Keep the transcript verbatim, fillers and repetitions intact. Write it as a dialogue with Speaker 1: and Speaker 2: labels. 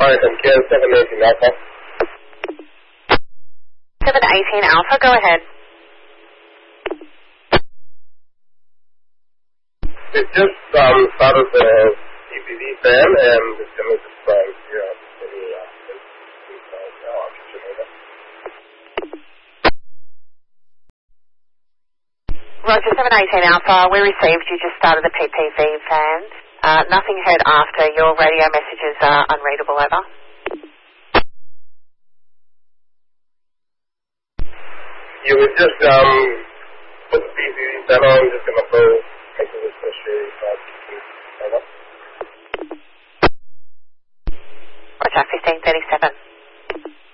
Speaker 1: Alright, I'm Ken, seven eighteen Alpha.
Speaker 2: seven eighteen Alpha, go ahead.
Speaker 1: It just um, started the C P V fan and it's going to just uh, yeah, any, uh, oh, I'll get you later.
Speaker 2: Roger, seven eighteen Alpha, we received you just started the P P V fans. Uh, nothing heard after. Your radio messages are unreadable, over.
Speaker 1: You would just um, put the P P V fan on, just going to go make this mystery. Uh, over.
Speaker 2: Roger, fifteen thirty-seven.